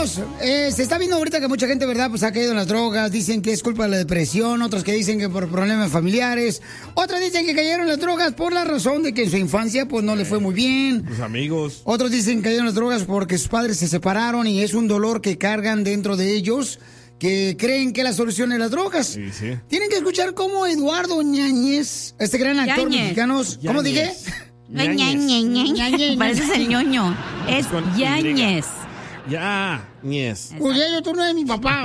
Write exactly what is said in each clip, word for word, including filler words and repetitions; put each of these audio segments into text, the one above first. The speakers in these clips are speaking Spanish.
paisanos, eh, se está viendo ahorita que mucha gente, ¿verdad? Pues ha caído en las drogas, dicen que es culpa de la depresión, otros que dicen que por problemas familiares, otros dicen que cayeron en las drogas por la razón de que en su infancia pues no le fue muy bien. Sus amigos. Otros dicen que cayeron en las drogas porque sus padres se separaron y es un dolor que cargan dentro de ellos, que creen que la solución es las drogas. Sí, sí. Tienen que escuchar cómo Eduardo Ñañez, este gran actor Ñañez. mexicano, ¿cómo dije? Ñañez. Pareces el ñoño. Es Yáñez. Ya, Ñez. Oye, yo tú no eres mi papá.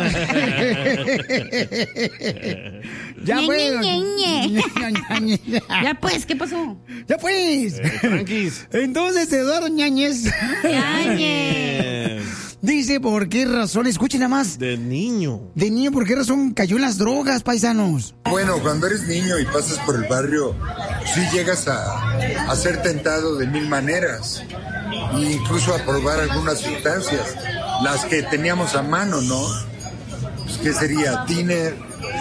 Ya pues. Ya pues, ¿qué pasó? Ya pues. Eh, tranquis. Entonces, Eduardo Ñañez Yáñez. dice por qué razón, escuchen nada más. De niño. De niño, ¿por qué razón cayó en las drogas, paisanos? Bueno, cuando eres niño y pasas por el barrio, sí llegas a, a ser tentado de mil maneras. E incluso a probar algunas sustancias, las que teníamos a mano, ¿no? Pues, ¿qué sería? Tiner,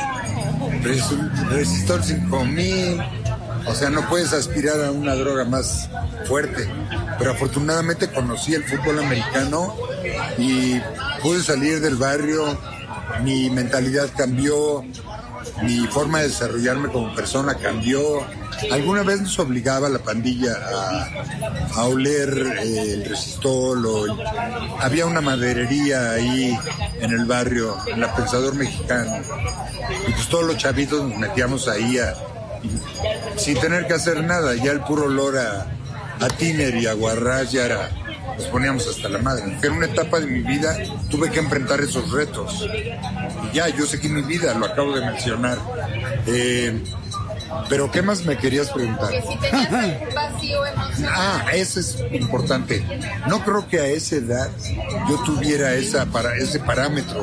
Resistor cinco mil, o sea, no puedes aspirar a una droga más fuerte. Pero afortunadamente conocí el fútbol americano y pude salir del barrio, mi mentalidad cambió, mi forma de desarrollarme como persona cambió. Alguna vez nos obligaba la pandilla a, a oler eh, el resistol. O el, había una maderería ahí en el barrio, en la Pensador Mexicano. Y pues todos los chavitos nos metíamos ahí a, y, sin tener que hacer nada. Ya el puro olor a, a tiner y a guarrás ya era... Nos poníamos hasta la madre. En una etapa de mi vida tuve que enfrentar esos retos. Y ya, yo seguí mi vida, lo acabo de mencionar. Eh... Pero ¿qué más me querías preguntar? Que si tenías un vacío emocional. Ah, eso es importante. No creo que a esa edad yo tuviera esa para ese parámetro.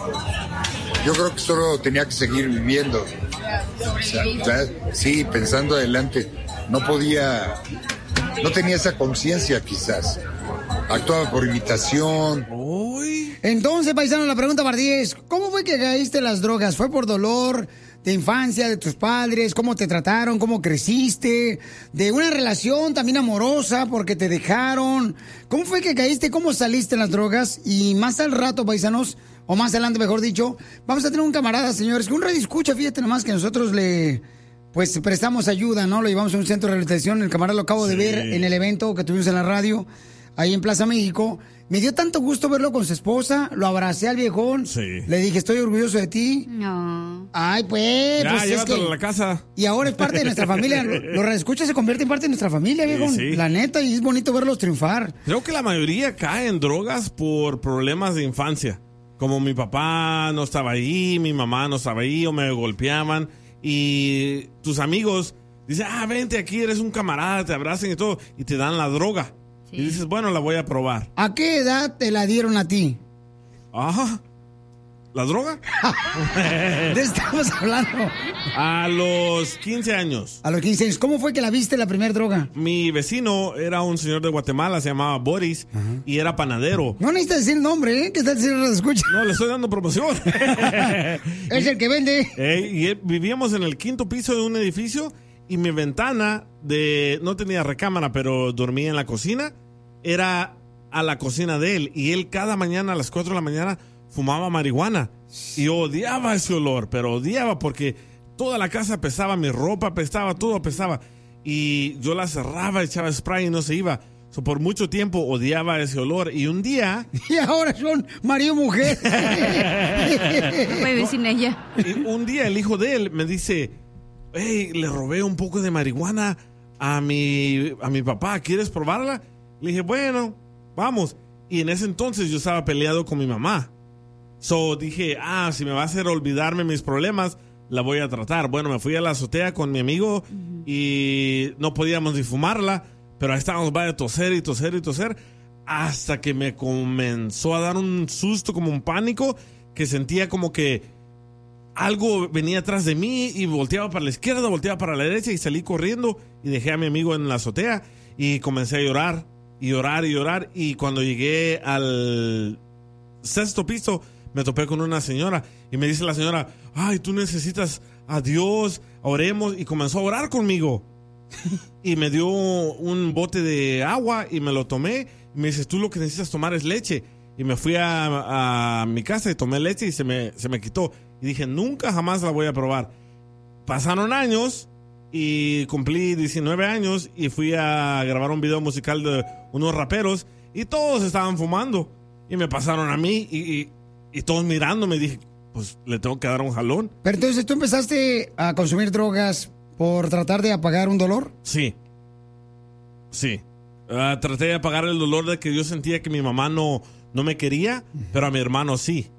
Yo creo que solo tenía que seguir viviendo. O sea, sí, pensando adelante. No podía, no tenía esa conciencia quizás. Actuaba por imitación. Uy. Entonces, paisano, la pregunta para ti es, ¿cómo fue que caíste en las drogas? ¿Fue por dolor de infancia, de tus padres? ¿Cómo te trataron? ¿Cómo creciste? ¿De una relación también amorosa porque te dejaron? ¿Cómo fue que caíste? ¿Cómo saliste en las drogas? Y más al rato, paisanos, o más adelante, mejor dicho, vamos a tener un camarada, señores, que un radio escucha, fíjate nomás que nosotros le... pues prestamos ayuda, ¿no? Lo llevamos a un centro de rehabilitación. El camarada lo acabo de Sí. ver en el evento que tuvimos en la radio, ahí en Plaza México. Me dio tanto gusto verlo con su esposa. Lo abracé al viejón. Sí. Le dije, estoy orgulloso de ti. No. Ay, pues. Ya, pues es llévatelo que- a la casa. Y ahora es parte de nuestra familia. Los reescuchas se convierte en parte de nuestra familia, Sí, viejón. sí. La neta, y es bonito verlos triunfar. Creo que la mayoría cae en drogas por problemas de infancia. Como mi papá no estaba ahí, mi mamá no estaba ahí, o me golpeaban. Y tus amigos dicen, ah, vente aquí, eres un camarada, te abrazan y todo. Y te dan la droga. Sí. Y dices, bueno, la voy a probar. ¿A qué edad te la dieron a ti? Ajá. ¿La droga? ¿De qué estamos hablando? A los quince años. A los quince años. ¿Cómo fue que la viste la primera droga? Mi vecino era un señor de Guatemala, se llamaba Boris, y era panadero. No necesitas decir el nombre, ¿eh? Que está el señor de escucha. No, le estoy dando promoción. Es el que vende. Eh, y él- vivíamos en el quinto piso de un edificio y mi ventana de no tenía recámara, pero dormía en la cocina, era a la cocina de él. Y él cada mañana a las cuatro de la mañana fumaba marihuana. Y yo odiaba ese olor, pero odiaba porque toda la casa apestaba, mi ropa apestaba, todo apestaba. Y yo la cerraba, echaba spray y no se iba. So, por mucho tiempo odiaba ese olor. Y un día... Y ahora son marido y mujer. No puede vivir sin ella. Y un día el hijo de él me dice, hey, le robé un poco de marihuana a mi, a mi papá, ¿quieres probarla? Le dije, bueno, vamos. Y en ese entonces yo estaba peleado con mi mamá. So dije, ah, si me va a hacer olvidarme mis problemas, la voy a tratar. Bueno, me fui a la azotea con mi amigo y no podíamos ni fumarla, pero ahí estábamos, vaya, toser y toser y toser, hasta que me comenzó a dar un susto, como un pánico, que sentía como que algo venía atrás de mí y volteaba para la izquierda, volteaba para la derecha y salí corriendo y dejé a mi amigo en la azotea y comencé a llorar y llorar y llorar. Y cuando llegué al sexto piso me topé con una señora y me dice la señora, ay, tú necesitas a Dios, oremos, y comenzó a orar conmigo. Y me dio un bote de agua y me lo tomé y me dice, tú lo que necesitas tomar es leche. y me fui a, a mi casa y tomé leche y se me, se me quitó. Y dije, nunca jamás la voy a probar. Pasaron años y cumplí diecinueve años y fui a grabar un video musical de unos raperos y todos estaban fumando. Y me pasaron a mí y, y, y todos mirándome. Dije, pues le tengo que dar un jalón. Pero entonces, ¿tú empezaste a consumir drogas por tratar de apagar un dolor? Sí. Sí. Uh, traté de apagar el dolor de que yo sentía que mi mamá no, no me quería, pero a mi hermano sí.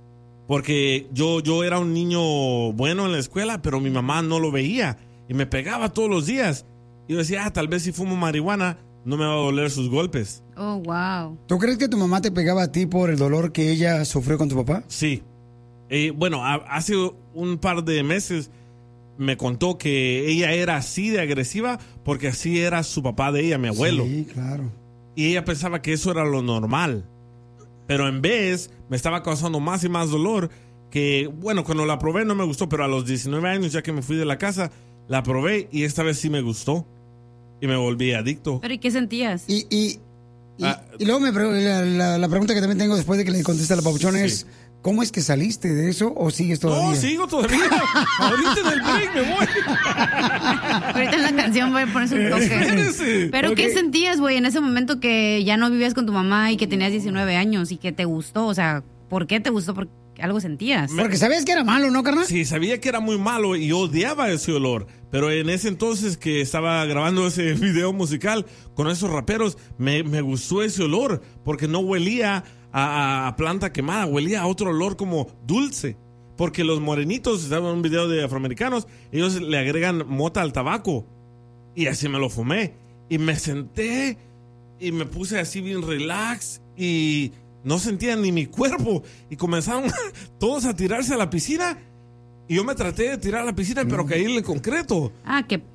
Porque yo, yo era un niño bueno en la escuela, pero mi mamá no lo veía. Y me pegaba todos los días. Y yo decía, ah, tal vez si fumo marihuana no me va a doler sus golpes. Oh, wow. ¿Tú crees que tu mamá te pegaba a ti por el dolor que ella sufrió con tu papá? Sí. Eh, bueno, a, hace un par de meses me contó que ella era así de agresiva porque así era su papá de ella, mi abuelo. Sí, claro. Y ella pensaba que eso era lo normal. Pero en vez me estaba causando más y más dolor que, bueno, cuando la probé no me gustó, pero a los diecinueve años, ya que me fui de la casa, la probé y esta vez sí me gustó. Y me volví adicto. ¿Pero y qué sentías? Y, y, y, Ah. y luego me pre- la, la- la pregunta que también tengo después de que le conteste a la papuchona Sí. es, ¿cómo es que saliste de eso o sigues todavía? No, sigo todavía. Ahorita en el break me voy. Ahorita en la canción voy a poner su toque. Espérese. ¿Pero Ok. qué sentías, güey, en ese momento que ya no vivías con tu mamá y que tenías diecinueve años y que te gustó? O sea, ¿por qué te gustó? Porque algo sentías. Porque sabías que era malo, ¿no, carnal? Sí, sabía que era muy malo y yo odiaba ese olor. Pero en ese entonces que estaba grabando ese video musical con esos raperos, me, me gustó ese olor porque no huelía a, a planta quemada, huelía a otro olor como dulce. Porque los morenitos, estaba en un video de afroamericanos, ellos le agregan mota al tabaco. Y así me lo fumé. Y me senté y me puse así bien relax y no sentía ni mi cuerpo. Y comenzaron todos a tirarse a la piscina. Y yo me traté de tirar a la piscina, pero caí en el concreto. Ah, que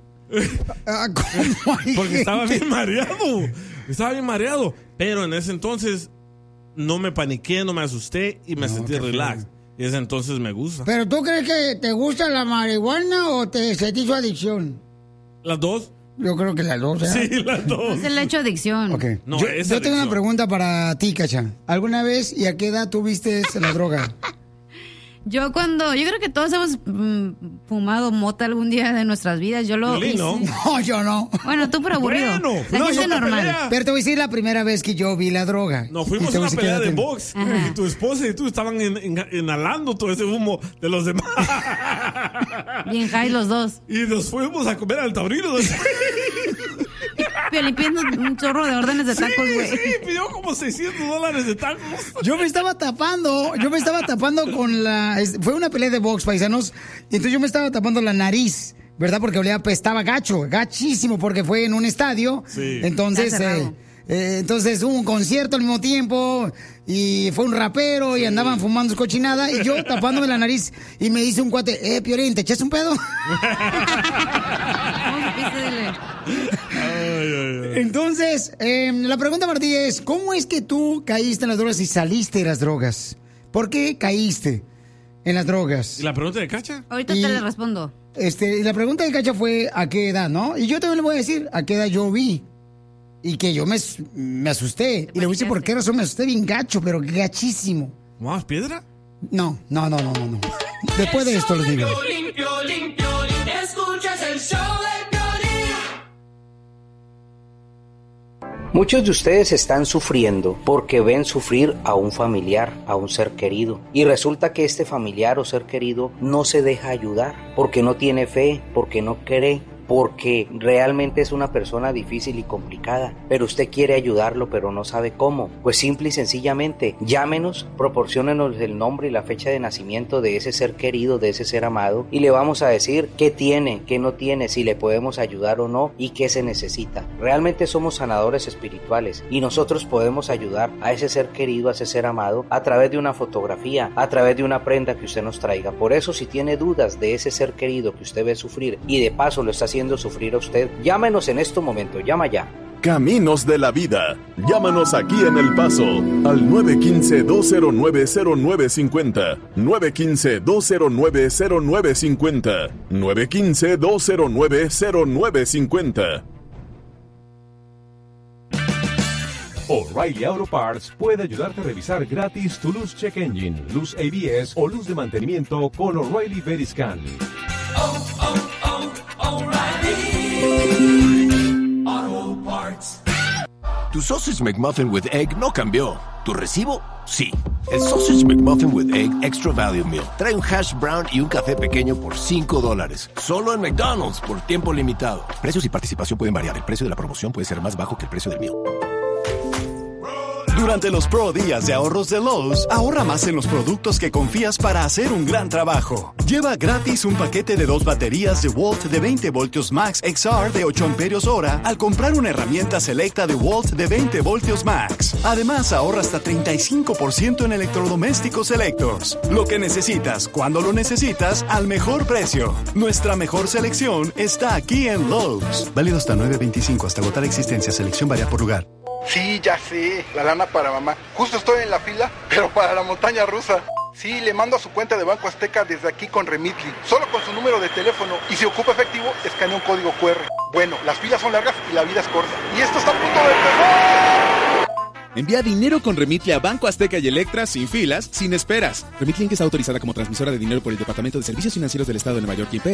Ah, ¿cómo hay Porque gente? estaba bien mareado. Estaba bien mareado. Pero en ese entonces no me paniqué, no me asusté y me No, sentí qué relax. feo. Y ese entonces me gusta. ¿Pero tú crees que te gusta la marihuana o te, se te hizo adicción? ¿Las dos? Yo creo que las dos, ¿eh? Sí, las dos. es el hecho de adicción. Ok. No, yo es yo tengo una adicción. pregunta para ti, Cacha. ¿Alguna vez y a qué edad tuviste la droga? Yo cuando, yo creo que todos hemos mm, fumado mota algún día de nuestras vidas. Yo lo Violín, ¿no? hice. No, yo no. Bueno, tú por aburrido. Bueno, la fuimos a gente una normal. pelea. Pero te voy a decir la primera vez que yo vi la droga. Nos Y fuimos te a voy una decir pelea qué de edad tengo. box y tu esposa y tú estaban en- en- inhalando todo ese humo de los demás. Bien high los dos. Y nos fuimos a comer al taurino. Piolín pidiendo un chorro de órdenes de tacos, Sí, güey. sí, pidió como seiscientos dólares de tacos. Yo me estaba tapando, yo me estaba tapando con la... es- Fue una pelea de box, paisanos, y entonces yo me estaba tapando la nariz, ¿verdad? Porque olía, pues, estaba gacho, gachísimo, porque fue en un estadio. Sí. Entonces, Está cerrado. eh, eh, entonces hubo un concierto al mismo tiempo, y fue un rapero, y andaban fumando su cochinada, y yo tapándome la nariz, y me dice un cuate, eh, Piolín, ¿te echaste un pedo? ¿Cómo supiste, dile? Entonces, eh, la pregunta para ti es, ¿cómo es que tú caíste en las drogas y saliste de las drogas? ¿Por qué caíste en las drogas? ¿Y la pregunta de Cacha? Ahorita Y- te le respondo. Este, y la pregunta de Cacha fue ¿a qué edad, no? Y yo también le voy a decir a qué edad yo vi. Y que yo me, me asusté. Y le voy a decir por qué razón me asusté bien gacho, pero gachísimo. ¿Más piedra? No, no, no, no, no. no. Después de esto les digo. Piolín, Piolín, Piolín, escuchas el show de Piolín. Muchos de ustedes están sufriendo porque ven sufrir a un familiar, a un ser querido. Y resulta que este familiar o ser querido no se deja ayudar porque no tiene fe, porque no cree, porque realmente es una persona difícil y complicada, pero usted quiere ayudarlo pero no sabe cómo. Pues simple y sencillamente llámenos, proporciónenos el nombre y la fecha de nacimiento de ese ser querido, de ese ser amado, y le vamos a decir qué tiene, qué no tiene, si le podemos ayudar o no y qué se necesita. Realmente somos sanadores espirituales y nosotros podemos ayudar a ese ser querido, a ese ser amado, a través de una fotografía, a través de una prenda que usted nos traiga. Por eso, si tiene dudas de ese ser querido que usted ve sufrir y de paso lo está haciendo sufrir a usted, llámenos en este momento, llama ya. Caminos de la Vida. Llámanos aquí en El Paso al nueve uno cinco, dos cero nueve, cero nueve cinco cero, nueve uno cinco, dos cero nueve, cero nueve cinco cero, nueve uno cinco, dos cero nueve, cero nueve cinco cero. O'Reilly Auto Parts puede ayudarte a revisar gratis tu luz check engine, luz A B S o luz de mantenimiento con O'Reilly Veriscan. Oh, oh, oh, O'Reilly Auto Parts. Tu Sausage McMuffin with Egg no cambió. ¿Tu recibo? Sí. El Sausage McMuffin with Egg Extra Value Meal trae un hash brown y un café pequeño por cinco dólares. Solo en McDonald's por tiempo limitado. Precios y participación pueden variar. El precio de la promoción puede ser más bajo que el precio del meal. Durante los Pro Días de Ahorros de Lowe's, ahorra más en los productos que confías para hacer un gran trabajo. Lleva gratis un paquete de dos baterías DeWalt de veinte voltios Max X R de ocho amperios hora al comprar una herramienta selecta DeWalt de veinte voltios Max. Además, ahorra hasta treinta y cinco por ciento en electrodomésticos selectos. Lo que necesitas, cuando lo necesitas, al mejor precio. Nuestra mejor selección está aquí en Lowe's. Válido hasta nueve veinticinco, hasta agotar existencia. Selección varía por lugar. Sí, ya sé, la lana para mamá. Justo estoy en la fila, pero para la montaña rusa. Sí, le mando a su cuenta de Banco Azteca desde aquí con Remitly. Solo con su número de teléfono. Y si ocupa efectivo, escanea un código cu erre. Bueno, las filas son largas y la vida es corta. Y esto está a punto de empezar. Envía dinero con Remitly a Banco Azteca y Electra sin filas, sin esperas. Remitly está autorizada como transmisora de dinero por el Departamento de Servicios Financieros del Estado de Nueva York y P